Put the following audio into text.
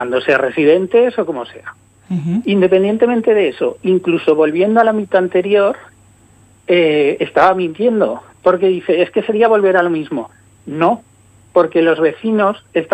cuando sea residentes o como sea. Independientemente de eso, incluso volviendo a la mitad anterior, estaba mintiendo, porque dice, es que sería volver a lo mismo. No, porque los vecinos están